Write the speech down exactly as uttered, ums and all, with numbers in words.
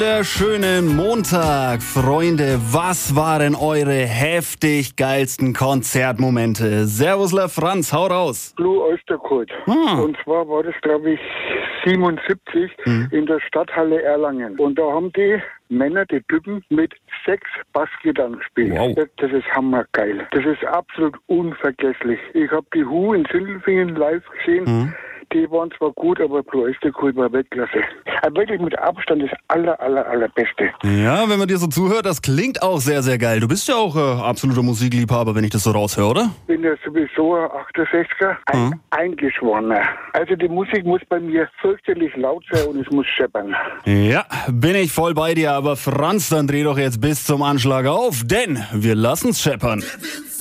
wunderschönen Montag, Freunde. Was waren eure heftig geilsten Konzertmomente? Servusler Franz, hau raus. Blue Oyster Cult. Ah. Und zwar war das, glaube ich, siebenundsiebzig Mhm. in der Stadthalle Erlangen. Und da haben die Männer, die Typen, mit sechs Bassgitarren gespielt. Wow. Das, das ist hammergeil. Das ist absolut unvergesslich. Ich habe die Who in Sindelfingen live gesehen. Mhm. Die waren zwar gut, aber Blue Oyster Cult war Weltklasse. Aber wirklich mit Abstand das aller, aller, allerbeste. Ja, wenn man dir so zuhört, das klingt auch sehr, sehr geil. Du bist ja auch äh, absoluter Musikliebhaber, wenn ich das so raushöre, oder? Ich bin ja sowieso ein achtundsechziger, ein Mhm. Eingeschworener. Also die Musik muss bei mir fürchterlich laut sein und es muss scheppern. Ja, bin ich voll bei dir, aber Franz, dann dreh doch jetzt bis zum Anschlag auf, denn wir lassen's scheppern.